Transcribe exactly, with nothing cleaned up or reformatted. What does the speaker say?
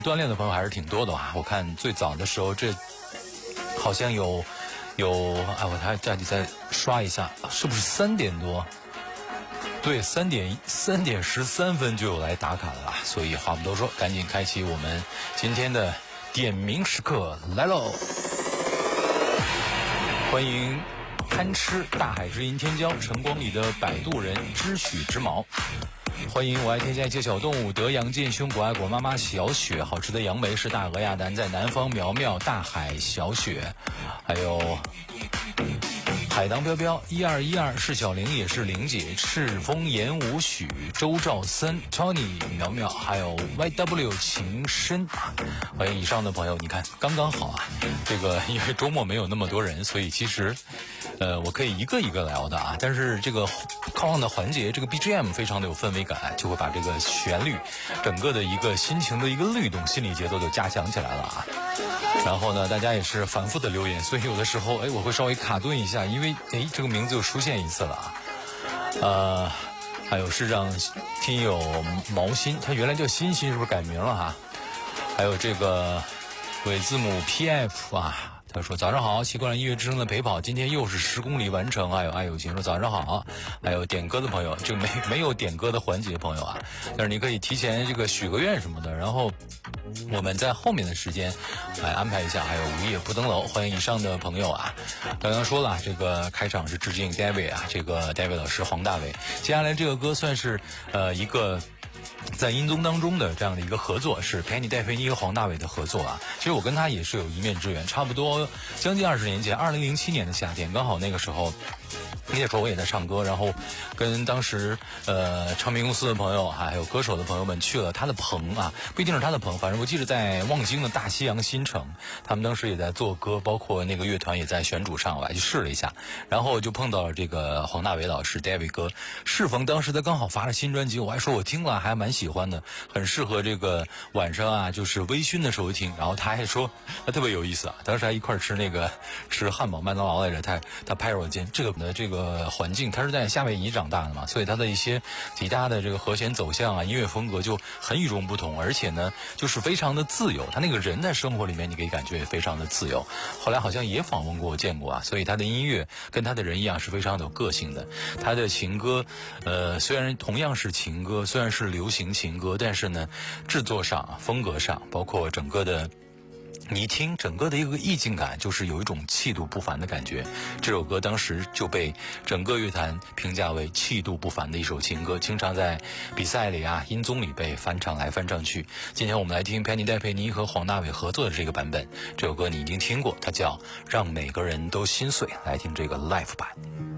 锻炼的朋友还是挺多的啊。我看最早的时候，这好像有有哎，我还这里再刷一下，是不是三点多？对，三点三点十三分就有来打卡了啊。所以话不多说，赶紧开启我们今天的点名时刻来喽！欢迎贪吃大海之音天骄晨光里的摆渡人知许之毛。欢迎我爱天下一切小动物，德阳健兄，我爱果妈妈小雪，好吃的杨梅是大鹅呀，南在南方苗苗，大海小雪，还有海棠飘飘一二一二是小玲也是玲姐，赤峰言无许，周兆森 Tony 苗苗，还有 Y W 情深。欢迎以上的朋友，你看刚刚好啊，这个因为周末没有那么多人，所以其实呃我可以一个一个聊的啊，但是这个靠望的环节，这个 B G M 非常的有氛围感，就会把这个旋律整个的一个心情的一个律动，心理节奏就加强起来了啊。然后呢，大家也是反复的留言，所以有的时候哎我会稍微卡顿一下，因为哎这个名字又出现一次了啊。呃还有是让听友毛心，他原来叫欣欣，是不是改名了哈？还有这个尾字母 P F 啊，他说早上好，习惯了音乐之声的陪跑，今天又是十公里完成。还有爱有情说早上好，还有点歌的朋友，就没没有点歌的环节朋友啊，但是你可以提前这个许个愿什么的，然后我们在后面的时间来安排一下。还有午夜不登楼，欢迎以上的朋友啊。刚刚说了，这个开场是致敬 David 啊，这个 David 老师黄大炜。接下来这个歌算是呃一个在音综当中的这样的一个合作，是佩妮戴佩妮和黄大炜的合作啊。其实我跟他也是有一面之缘，差不多将近二十年前，二零零七年的夏天，刚好那个时候。那时候我也在唱歌，然后跟当时呃唱片公司的朋友还有歌手的朋友们去了他的棚啊，不一定是他的棚，反正我记得在望京的大西洋新城，他们当时也在做歌，包括那个乐团也在选主唱，我还去试了一下，然后就碰到了这个黄大炜老师 David 哥。适逢当时他刚好发了新专辑，我还说我听了还蛮喜欢的，很适合这个晚上啊就是微醺的时候听。然后他还说他特别有意思啊，当时还一块吃那个吃汉堡麦当劳来着，他他拍着我肩，这个呢这个呃，环境，他是在夏威夷长大的嘛，所以他的一些吉他的这个和弦走向啊，音乐风格就很与众不同，而且呢，就是非常的自由。他那个人在生活里面，你可以感觉也非常的自由。后来好像也访问过、见过啊，所以他的音乐跟他的人一样是非常有个性的。他的情歌，呃，虽然同样是情歌，虽然是流行情歌，但是呢，制作上、风格上，包括整个的。你一听整个的一个意境感，就是有一种气度不凡的感觉。这首歌当时就被整个乐坛评价为气度不凡的一首情歌，经常在比赛里啊、音综里被翻唱来翻唱去。今天我们来听佩妮戴佩妮和黄大炜合作的这个版本，这首歌你已经听过，它叫《让每个人都心碎》，来听这个 live 版。